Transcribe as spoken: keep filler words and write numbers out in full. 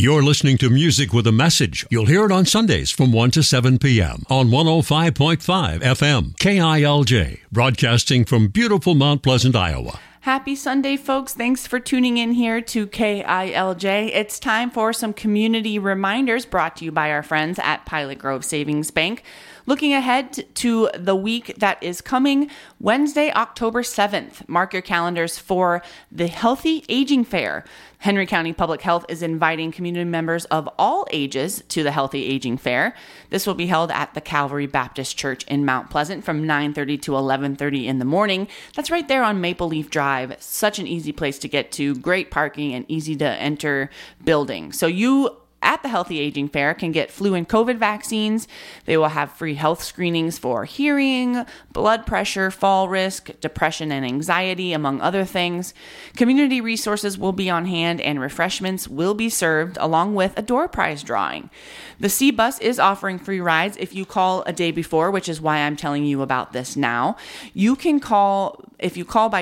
You're listening to Music with a Message. You'll hear it on Sundays from one to seven p.m. on one oh five point five F M, K I L J, broadcasting from beautiful Mount Pleasant, Iowa. Happy Sunday, folks. Thanks for tuning in here to K I L J. It's time for some community reminders brought to you by our friends at Pilot Grove Savings Bank. Looking ahead to the week that is coming, Wednesday, October seventh. Mark your calendars for the Healthy Aging Fair. Henry County Public Health is inviting community members of all ages to the Healthy Aging Fair. This will be held at the Calvary Baptist Church in Mount Pleasant from nine thirty to eleven thirty in the morning. That's right there on Maple Leaf Drive. Such an easy place to get to, great parking, and easy to enter building. So you at the Healthy Aging Fair can get flu and COVID vaccines. They will have free health screenings for hearing, blood pressure, fall risk, depression and anxiety, among other things. Community resources will be on hand and refreshments will be served along with a door prize drawing. The C Bus is offering free rides if you call a day before, which is why I'm telling you about this now. You can call, if you call by